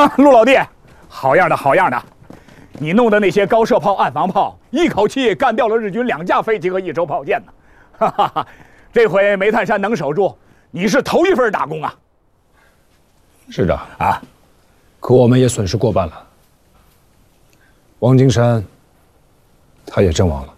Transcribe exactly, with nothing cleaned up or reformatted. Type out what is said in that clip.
陆老弟，好样的，好样的！你弄的那些高射炮、岸防炮，一口气干掉了日军两架飞机和一艘炮舰呢。哈哈哈！这回煤炭山能守住，你是头一份大功啊！ 师长啊， 可我们也损失过半了。王金山，他也阵亡了。